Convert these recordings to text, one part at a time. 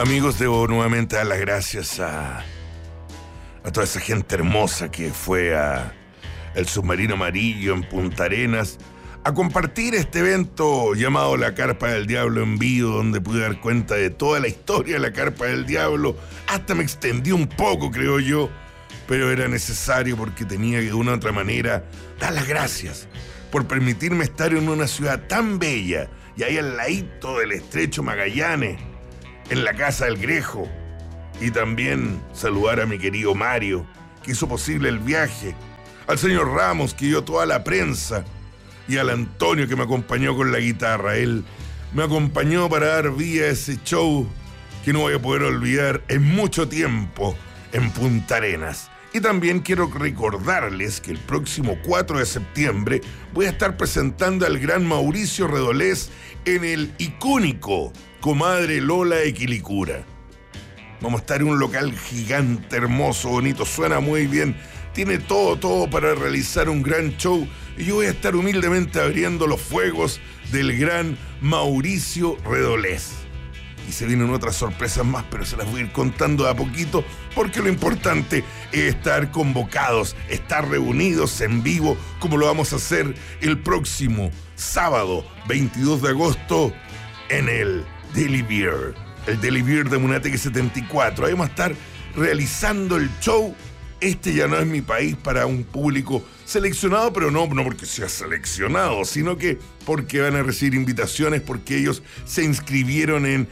Amigos, debo nuevamente dar las gracias a toda esa gente hermosa que fue a el Submarino Amarillo en Punta Arenas a compartir este evento llamado La Carpa del Diablo en vivo, donde pude dar cuenta de toda la historia de la Carpa del Diablo. Hasta me extendí un poco, creo yo, pero era necesario porque tenía que de una u otra manera dar las gracias por permitirme estar en una ciudad tan bella y ahí al ladito del Estrecho Magallanes, en la Casa del Grejo, y también saludar a mi querido Mario, que hizo posible el viaje, al señor Ramos, que dio toda la prensa, y al Antonio, que me acompañó con la guitarra. Él me acompañó para dar vida a ese show que no voy a poder olvidar en mucho tiempo en Punta Arenas. Y también quiero recordarles que el próximo 4 de septiembre voy a estar presentando al gran Mauricio Redolés en el icónico Comadre Lola de Quilicura. Vamos a estar en un local gigante, hermoso, bonito, suena muy bien, tiene todo para realizar un gran show, y yo voy a estar humildemente abriendo los fuegos del gran Mauricio Redolés. Y se vienen otras sorpresas más, pero se las voy a ir contando de a poquito, porque lo importante es estar convocados, estar reunidos en vivo, como lo vamos a hacer el próximo sábado, 22 de agosto, en el Deli Beer. El Deli Beer de Munateque 74. Ahí vamos a estar realizando el show. Este ya no es mi país, para un público seleccionado, pero no porque sea seleccionado, sino que porque van a recibir invitaciones, porque ellos se inscribieron en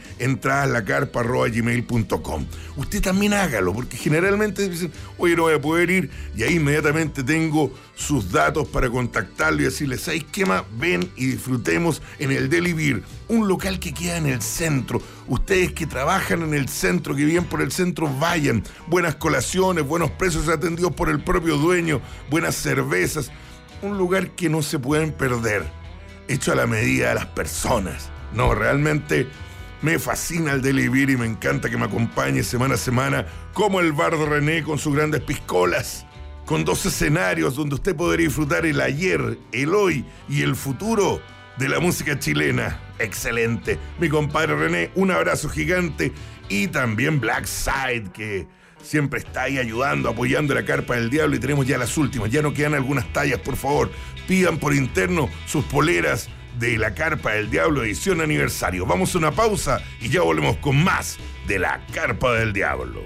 entradalacarpa@gmail.com. Usted también hágalo, porque generalmente dicen, oye, no voy a poder ir, y ahí inmediatamente tengo sus datos para contactarlo y decirles, ¿sabes qué más? Ven y disfrutemos en el Deli Beer, un local que queda en el centro. Ustedes que trabajan en el centro, que viven por el centro, vayan. Buenas colaciones, buenos precios atendidos por el propio dueño, buenas cervezas. Un lugar que no se pueden perder, hecho a la medida de las personas. No, realmente me fascina el Deli Beer y me encanta que me acompañe semana a semana, como el Bardo René con sus grandes piscolas, con 2 escenarios donde usted podría disfrutar el ayer, el hoy y el futuro de la música chilena. Excelente. Mi compadre René, un abrazo gigante. Y también Black Side, que siempre está ahí ayudando, apoyando la Carpa del Diablo, y tenemos ya las últimas. Ya no quedan algunas tallas, por favor. Pidan por interno sus poleras de la Carpa del Diablo edición aniversario. Vamos a una pausa y ya volvemos con más de la Carpa del Diablo.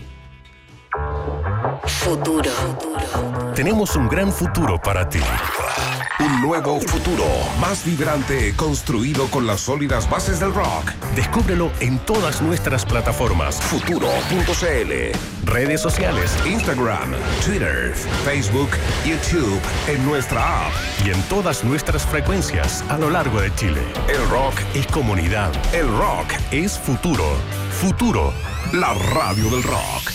Futuro. Tenemos un gran futuro para ti. Un nuevo futuro, más vibrante, construido con las sólidas bases del rock. Descúbrelo en todas nuestras plataformas. Futuro.cl. Redes sociales. Instagram, Twitter, Facebook, YouTube, en nuestra app. Y en todas nuestras frecuencias a lo largo de Chile. El rock Es comunidad. El rock Es futuro. Futuro. La radio del rock.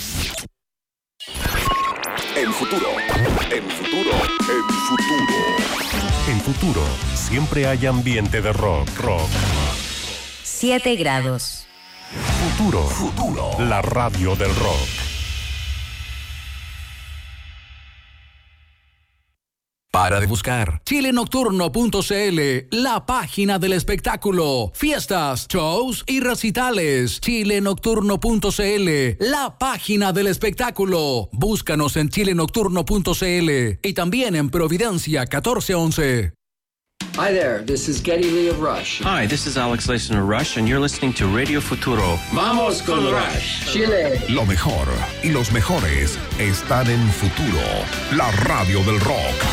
En futuro. En futuro. En futuro. En futuro, siempre hay ambiente de rock. 7 grados. Futuro. La radio del rock. Para de buscar. Chilenocturno.cl, la página del espectáculo. Fiestas, shows y recitales. Chilenocturno.cl, la página del espectáculo. Búscanos en chilenocturno.cl y también en Providencia 1411. Hi there, this is Geddy Lee of Rush. Hi, this is Alex Lacen of Rush, and you're listening to Radio Futuro. Vamos con Rush, Chile. Lo mejor y los mejores están en Futuro, la radio del rock.